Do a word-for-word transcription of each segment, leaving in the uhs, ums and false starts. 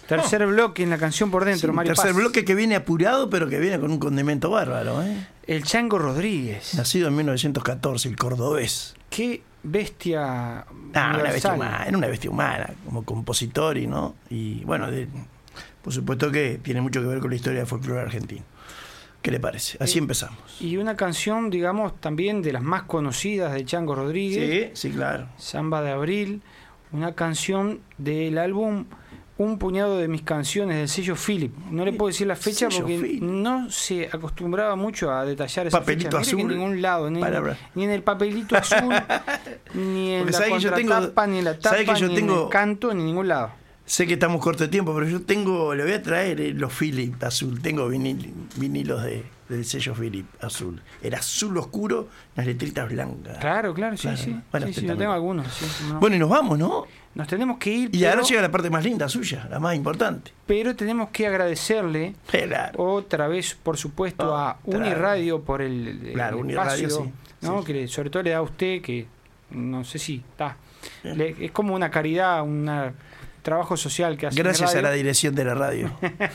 Tercer oh. bloque en la canción por dentro, sí, Mario tercer Paz. bloque que viene apurado, pero que viene con un condimento bárbaro, ¿eh? El Chango Rodríguez. Nacido en mil novecientos catorce, el cordobés. Qué bestia. Ah, una bestia humana, era una bestia humana, como compositor y no. Y bueno, de, por supuesto que tiene mucho que ver con la historia del folclore argentino. ¿Qué le parece? Así eh, empezamos. Y una canción, digamos, también de las más conocidas de Chango Rodríguez. Sí, sí, claro. Samba de Abril. Una canción del álbum Un puñado de mis canciones del sello Philip. No le puedo decir la fecha porque Philip. no se acostumbraba mucho a detallar esa papelito fecha. azul. En ningún lado, ni, ni en el papelito azul, ni en porque la contratapa, ni en la tapa, ni tengo... en el canto, ni en ningún lado. Sé que estamos corto de tiempo, pero yo tengo, le voy a traer los Philip azul. Tengo vinil, vinilos de, del sello Philip azul. Era azul oscuro, las letritas blancas. Claro, claro, sí, claro. sí. Bueno, sí, sí yo tengo algunos. Sí, no. Bueno, y nos vamos, ¿no? Nos tenemos que ir. Y pero, ahora llega la parte más linda suya, la más importante. Pero tenemos que agradecerle claro. otra vez, por supuesto, oh, a Uniradio por el, el, claro, el espacio, sí, ¿no? Sí. Que le, sobre todo le da a usted, que no sé si está. Le, es como una caridad, un trabajo social que hace. Gracias a la dirección de la radio.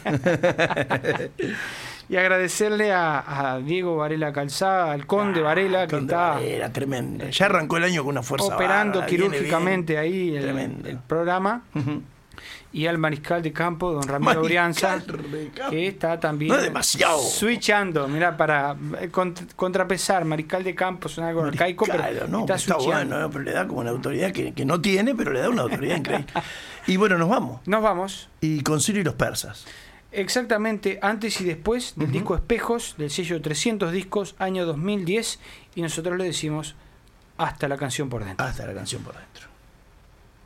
Y agradecerle a, a Diego Varela Calzada, al Conde ah, Varela, que Conde está Varela, tremendo. Ya arrancó el año con una fuerza operando bárbara, quirúrgicamente ahí el, el programa. Uh-huh. Y al mariscal de campo, don Ramiro Brianza, que está también no es demasiado. switchando, mira, para cont- contrapesar. Mariscal de campo es algo arcaico, pero no, está, está bueno, ¿no? Pero le da como una autoridad que, que no tiene, pero le da una autoridad increíble. Y bueno, nos vamos. Nos vamos. Y con Ciro y los persas. Exactamente, antes y después del uh-huh. disco Espejos, del sello trescientos discos, año dos mil diez, y nosotros le decimos hasta la canción por dentro. Hasta la canción por dentro.